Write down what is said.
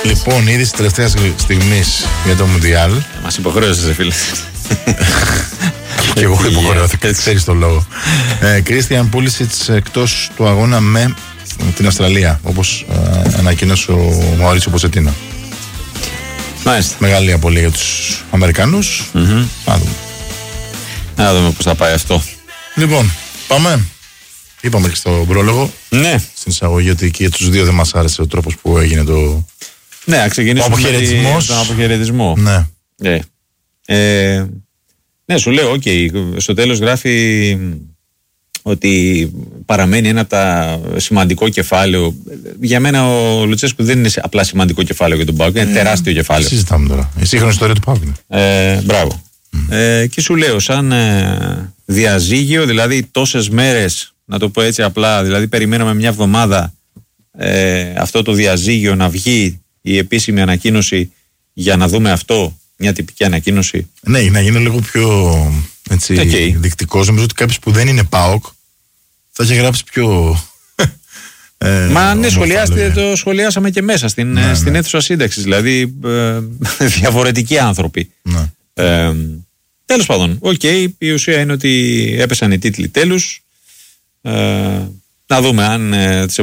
Λοιπόν, είδηση τελευταία στιγμή για το Μουντιάλ. Μας υποχρέωσες, φίλε. Και εγώ υποχρεώθηκα, ξέρεις το λόγο. Κρίστιαν Πούλισιτς εκτός του αγώνα με την Αυστραλία, όπως ανακοίνωσε ο Μαουρίτσιο Ποτσετίνο. Μάλιστα. Μεγάλη απολύτω για τους Αμερικανούς. Να δούμε πώς θα πάει αυτό. Λοιπόν, πάμε. Είπαμε και στον πρόλογο. Ναι. Στην εισαγωγή ότι και τους δύο δεν μας άρεσε ο τρόπος που έγινε το. Ναι, να ξεκινήσουμε με τον αποχαιρετισμό. Ναι. Ναι, σου λέω, στο τέλος γράφει ότι παραμένει ένα από τα σημαντικό κεφάλαιο. Για μένα ο Λουτσέσκου δεν είναι απλά σημαντικό κεφάλαιο για τον ΠΑΟΚ, είναι τεράστιο κεφάλαιο. Συζητάμε τώρα. Η σύγχρονη ιστορία του ΠΑΟΚ. Μπράβο. Και σου λέω, σαν διαζύγιο, δηλαδή τόσες μέρες, να το πω έτσι απλά, δηλαδή περιμέναμε μια εβδομάδα αυτό το διαζύγιο να βγει η επίσημη ανακοίνωση για να δούμε αυτό, μια τυπική ανακοίνωση. Ναι, να γίνει λίγο πιο δεικτικός. Νομίζω ότι κάποιος που δεν είναι ΠΑΟΚ θα είχε γράψει πιο. Μα ναι, το σχολιάσαμε και μέσα στην αίθουσα σύνταξης. Δηλαδή διαφορετικοί άνθρωποι. Ναι. Τέλος πάντων, η ουσία είναι ότι έπεσαν οι τίτλοι τέλους. Να δούμε αν